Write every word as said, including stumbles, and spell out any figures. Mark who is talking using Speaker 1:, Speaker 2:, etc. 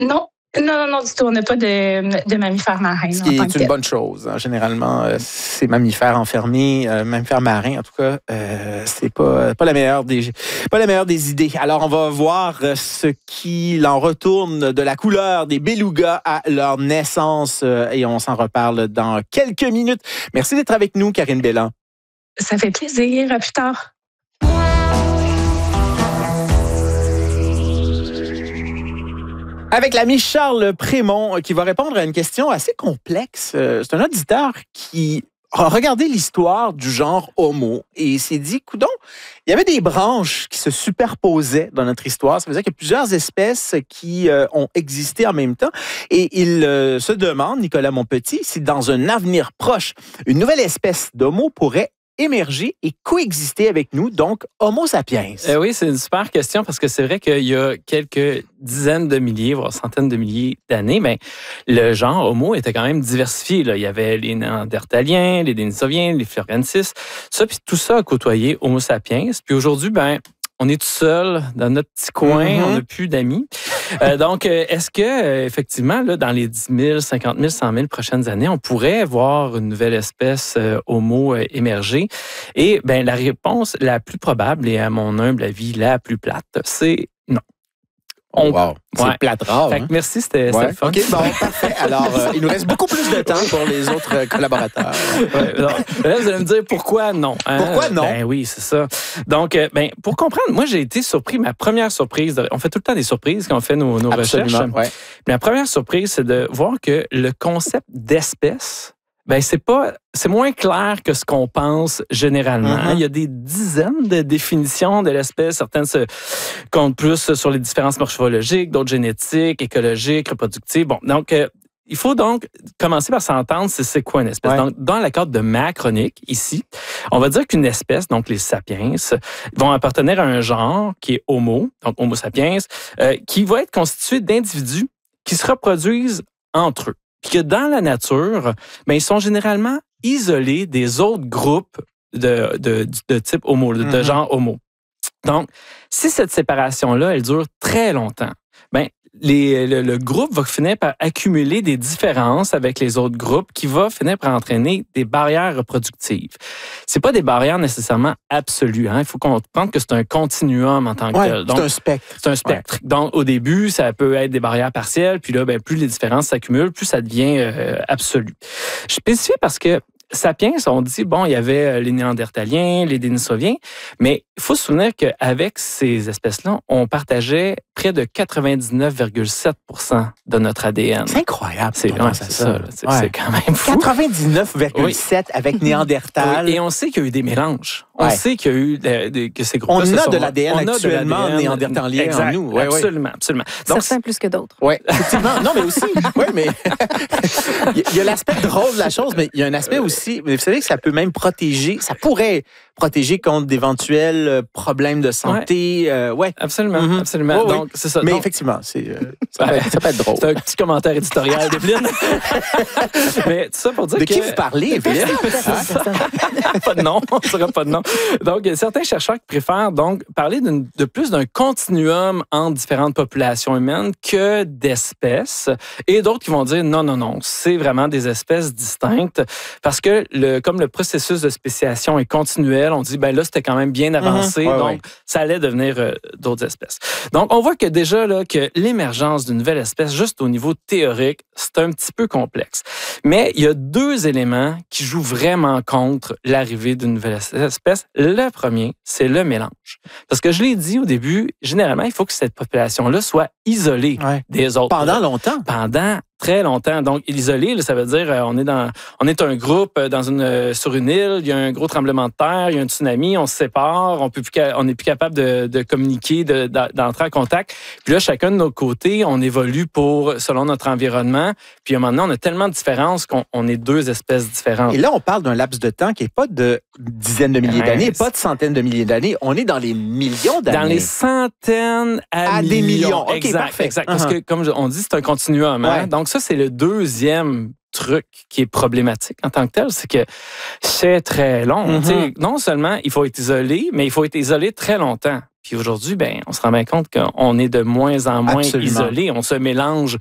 Speaker 1: Non. Non, non, non, du tout. On n'a pas de, de mammifères marins.
Speaker 2: Ce qui est une bonne chose. Hein. Généralement, euh, ces mammifères enfermés, euh, mammifères marins, en tout cas, euh, c'est pas, pas, la meilleure des, pas la meilleure des idées. Alors, on va voir ce qu'il en retourne de la couleur des belugas à leur naissance euh, et on s'en reparle dans quelques minutes. Merci d'être avec nous, Karine Bélan.
Speaker 1: Ça fait plaisir. À plus tard.
Speaker 2: Avec l'ami Charles Prémont qui va répondre à une question assez complexe. C'est un auditeur qui a regardé l'histoire du genre Homo et s'est dit, coudonc, il y avait des branches qui se superposaient dans notre histoire. Ça veut dire qu'il y a plusieurs espèces qui euh, ont existé en même temps. Et il euh, se demande, Nicolas Monpetit, si dans un avenir proche, une nouvelle espèce d'Homo pourrait émerger et coexister avec nous, donc Homo sapiens?
Speaker 3: Euh, oui, c'est une super question parce que c'est vrai qu'il y a quelques dizaines de milliers, voire centaines de milliers d'années, mais le genre Homo était quand même diversifié. Là. Il y avait les Néandertaliens, les Denisoviens, les Florensis, ça, puis tout ça a côtoyé Homo sapiens. Puis aujourd'hui, ben, on est tout seul dans notre petit coin, mm-hmm. on n'a plus d'amis. Euh, donc, est-ce que euh, effectivement, là, dans les dix mille, cinquante mille, cent mille prochaines années, on pourrait voir une nouvelle espèce euh, Homo euh, émerger? Et ben, la réponse la plus probable, et à mon humble avis, la plus plate, c'est non.
Speaker 2: On... Wow, c'est
Speaker 3: ouais.
Speaker 2: plate rare.
Speaker 3: Fait que
Speaker 2: hein?
Speaker 3: Merci, c'était
Speaker 2: ouais.
Speaker 3: le fun.
Speaker 2: OK, bon, parfait. Alors, euh, il nous reste beaucoup plus de temps pour les autres euh, collaborateurs.
Speaker 3: Ouais, là, vous allez me dire pourquoi non. Hein?
Speaker 2: Pourquoi non?
Speaker 3: Ben oui, c'est ça. Donc, euh, ben, pour comprendre, moi, j'ai été surpris. Ma première surprise, de, on fait tout le temps des surprises quand on fait nos, nos recherches.
Speaker 2: Ouais.
Speaker 3: La première surprise, c'est de voir que le concept d'espèce, ben c'est pas, c'est moins clair que ce qu'on pense généralement. Mm-hmm. Il y a des dizaines de définitions de l'espèce. Certaines se comptent plus sur les différences morphologiques, d'autres génétiques, écologiques, reproductives. Bon, donc euh, il faut donc commencer par s'entendre c'est, c'est quoi une espèce. Ouais. Donc, dans la carte de ma chronique, ici, on va dire qu'une espèce, donc les sapiens, vont appartenir à un genre qui est Homo, donc Homo sapiens, euh, qui va être constitué d'individus qui se reproduisent entre eux. Puis que dans la nature, ben, ils sont généralement isolés des autres groupes de, de, de type Homo, de mm-hmm. genre Homo. Donc, si cette séparation-là, elle dure très longtemps, ben, les, le, le groupe va finir par accumuler des différences avec les autres groupes qui va finir par entraîner des barrières reproductives. C'est pas des barrières nécessairement absolues. Hein? Il faut comprendre que c'est un continuum en tant que
Speaker 2: ouais,
Speaker 3: tel. Donc,
Speaker 2: c'est un spectre.
Speaker 3: C'est un spectre. Ouais. Donc, au début, ça peut être des barrières partielles, puis là, ben, plus les différences s'accumulent, plus ça devient euh, absolu. Je spécifie parce que Sapiens, on dit, bon, il y avait les Néandertaliens, les Denisoviens, mais il faut se souvenir qu'avec ces espèces-là, on partageait près de quatre-vingt-dix-neuf virgule sept pour cent de notre A D N.
Speaker 2: C'est incroyable.
Speaker 3: C'est, ouais, c'est ça. ça c'est, ouais. c'est quand même fou.
Speaker 2: quatre-vingt-dix-neuf virgule sept oui. avec Néandertal.
Speaker 3: Oui, et on sait qu'il y a eu des mélanges. On ouais. sait qu'il y a eu de, de, que ces groupes-là
Speaker 2: On
Speaker 3: se
Speaker 2: a
Speaker 3: sont,
Speaker 2: de l'A D N
Speaker 3: on
Speaker 2: actuellement
Speaker 3: a de l'A D N,
Speaker 2: néandertalien
Speaker 3: exact,
Speaker 2: en nous. Ouais,
Speaker 3: absolument,
Speaker 2: ouais.
Speaker 3: absolument.
Speaker 4: Donc, certains plus que d'autres.
Speaker 2: Oui, effectivement. Non, mais aussi, oui, mais il y a l'aspect drôle de la chose, mais il y a un aspect aussi, mais vous savez que ça peut même protéger, ça pourrait protéger contre d'éventuels problèmes de santé. Ouais, euh, ouais.
Speaker 3: Absolument, mm-hmm. absolument.
Speaker 2: Oh,
Speaker 3: Donc,
Speaker 2: oui.
Speaker 3: c'est ça.
Speaker 2: Mais
Speaker 3: Donc,
Speaker 2: effectivement, c'est, euh, ça, peut être, ça peut être drôle.
Speaker 3: C'est un petit commentaire éditorial d'Evelyne. Mais tout ça pour dire
Speaker 2: de
Speaker 3: que...
Speaker 2: qui vous parlez, Evelyne?
Speaker 3: Pas de nom, on ne saura pas de nom. Donc, il y a certains chercheurs qui préfèrent donc parler d'une, de plus d'un continuum entre différentes populations humaines que d'espèces, et d'autres qui vont dire non, non, non, c'est vraiment des espèces distinctes, parce que le, comme le processus de spéciation est continuel, on dit, ben là, c'était quand même bien avancé, mm-hmm. ouais, donc ouais. ça allait devenir euh, d'autres espèces. Donc, on voit que déjà, là, que l'émergence d'une nouvelle espèce, juste au niveau théorique, c'est un petit peu complexe. Mais il y a deux éléments qui jouent vraiment contre l'arrivée d'une nouvelle espèce. Le premier, c'est le mélange. Parce que je l'ai dit au début, généralement, il faut que cette population-là soit isolée ouais. des autres.
Speaker 2: Pendant longtemps.
Speaker 3: Pendant très longtemps. Donc, isolé, là, ça veut dire euh, on est dans, on est un groupe dans une, euh, sur une île, il y a un gros tremblement de terre, il y a un tsunami, on se sépare, on peut plus, on n'est plus capable de, de communiquer, de, d'entrer en contact. Puis là, chacun de nos côtés, on évolue pour selon notre environnement. Puis à un moment donné, on a tellement de différences qu'on on est deux espèces différentes.
Speaker 2: Et là, on parle d'un laps de temps qui n'est pas de dizaines de milliers ouais, d'années, pas de centaines de milliers d'années. On est dans les millions d'années.
Speaker 3: Dans les centaines à,
Speaker 2: à
Speaker 3: millions.
Speaker 2: des millions. Okay,
Speaker 3: exact,
Speaker 2: parfait.
Speaker 3: exact.
Speaker 2: Uh-huh.
Speaker 3: Parce que, comme on dit, c'est un continuum. Hein?
Speaker 2: Ouais.
Speaker 3: Donc, ça, c'est le deuxième truc qui est problématique en tant que tel, c'est que c'est très long. Mm-hmm. Non seulement il faut être isolé, mais il faut être isolé très longtemps. Puis aujourd'hui, ben, on se rend bien compte qu'on est de moins en moins
Speaker 2: Absolument.
Speaker 3: isolé. On se mélange